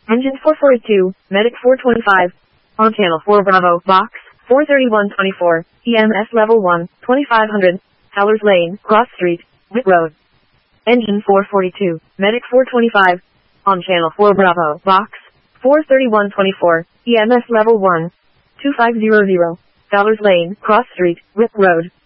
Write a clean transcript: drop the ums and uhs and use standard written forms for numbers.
Engine 442, Medic 425. On channel 4 Bravo, box 43124, EMS level 1, 2500, Howlers Lane, Cross Street, Whit Road. Engine 442, Medic 425. On channel 4 Bravo, box 43124, EMS level 1, 2500, Howlers Lane, Cross Street, Whit Road.